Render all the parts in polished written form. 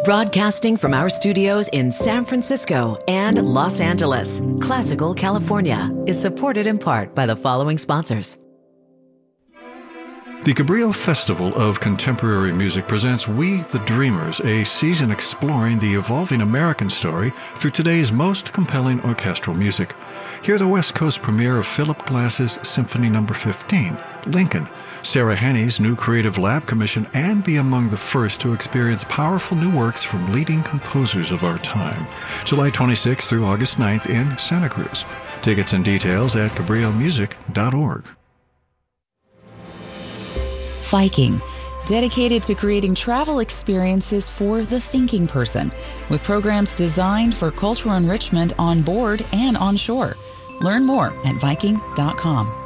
Broadcasting from our studios in San Francisco and Los Angeles, Classical California is supported in part by the following sponsors. The Cabrillo Festival of Contemporary Music presents We the Dreamers, a season exploring the evolving American story through today's most compelling orchestral music. Hear the West Coast premiere of Philip Glass's Symphony No. 15, Lincoln, Sarah Henney's new Creative Lab commission, and be among the first to experience powerful new works from leading composers of our time. July 26th through August 9th in Santa Cruz. Tickets and details at cabrillomusic.org. Viking, dedicated to creating travel experiences for the thinking person, with programs designed for cultural enrichment on board and on shore. Learn more at Viking.com.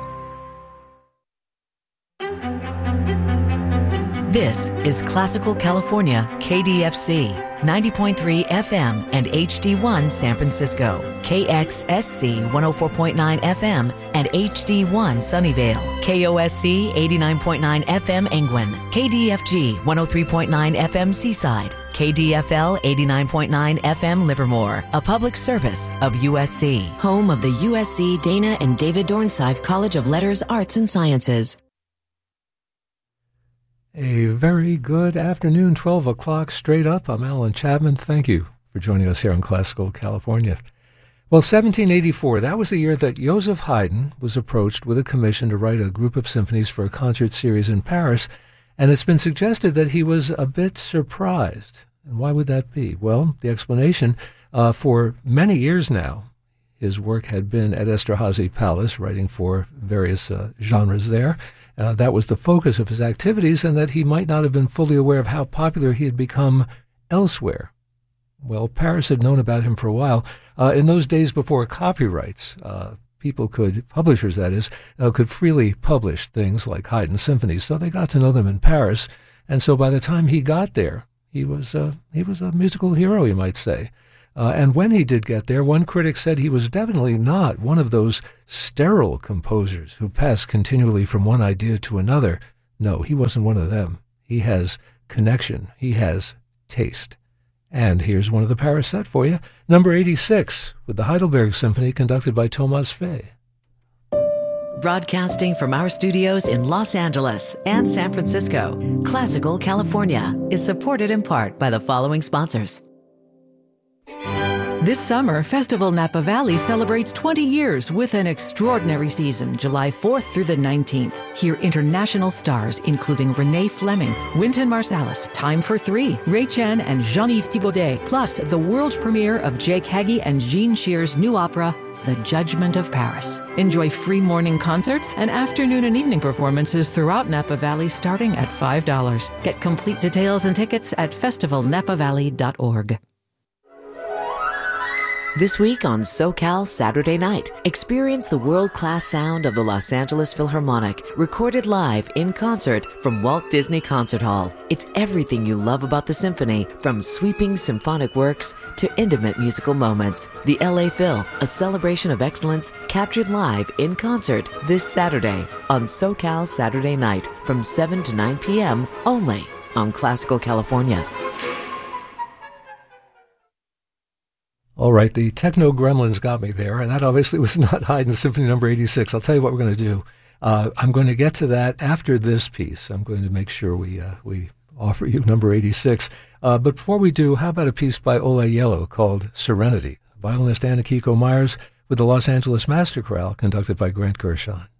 This is Classical California, KDFC, 90.3 FM and HD1 San Francisco, KXSC 104.9 FM and HD1 Sunnyvale, KOSC 89.9 FM Engwin, KDFG 103.9 FM Seaside, KDFL 89.9 FM Livermore, a public service of USC, home of the USC Dana and David Dornsife College of Letters, Arts and Sciences. A very good afternoon, 12 o'clock straight up. I'm Alan Chapman. Thank you for joining us here in Classical California. Well, 1784, that was the year that Joseph Haydn was approached with a commission to write a group of symphonies for a concert series in Paris, and it's been suggested that he was a bit surprised. And why would that be? Well, the explanation, for many years now, his work had been at Esterhazy Palace, writing for various genres there. That was the focus of his activities, and that he might not have been fully aware of how popular he had become elsewhere. Well, Paris had known about him for a while. In those days before copyrights, publishers that is, could freely publish things like Haydn symphonies, so they got to know them in Paris. And so by the time he got there, he was a musical hero, you might say. And when he did get there, one critic said he was definitely not one of those sterile composers who pass continually from one idea to another. No, he wasn't one of them. He has connection. He has taste. And here's one of the Paris set for you, number 86, with the Heidelberg Symphony conducted by Thomas Fay. Broadcasting from our studios in Los Angeles and San Francisco, Classical California is supported in part by the following sponsors. This summer, Festival Napa Valley celebrates 20 years with an extraordinary season, July 4th through the 19th. Hear international stars including Renee Fleming, Wynton Marsalis, Time for Three, Ray Chen, and Jean-Yves Thibaudet, plus the world premiere of Jake Hagee and Jean Shear's new opera, The Judgment of Paris. Enjoy free morning concerts and afternoon and evening performances throughout Napa Valley starting at $5. Get complete details and tickets at festivalnapavalley.org. This week on SoCal Saturday Night, experience the world-class sound of the Los Angeles Philharmonic, recorded live in concert from Walt Disney Concert Hall. It's everything you love about the symphony, from sweeping symphonic works to intimate musical moments. The LA Phil, a celebration of excellence, captured live in concert this Saturday on SoCal Saturday Night from 7 to 9 p.m. only on Classical California. All right, the techno gremlins got me there, and that obviously was not Haydn Symphony No. 86. I'll tell you what we're going to do. I'm going to get to that after this piece. I'm going to make sure we offer you number 86. But before we do, how about a piece by Ola Yellow called Serenity? Violinist Anna Kiko Myers with the Los Angeles Master Chorale, conducted by Grant Gershon.